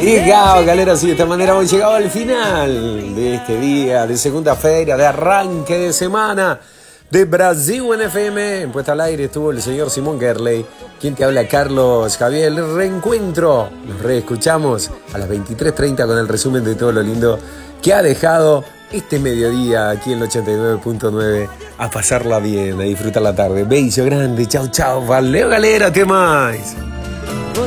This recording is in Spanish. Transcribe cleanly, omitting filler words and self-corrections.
Y cao, galera, así de esta manera hemos llegado al final de este día de segunda-feira, de arranque de semana de Brasil en FM. En puesta al aire estuvo el señor Simón Gerley. Quien te habla, Carlos Javier. El reencuentro, nos reescuchamos a las 23:30 con el resumen de todo lo lindo que ha dejado este mediodía aquí en el 89.9. A pasarla bien, a disfrutar la tarde. Beso grande, chau chau, valeu galera, até mais.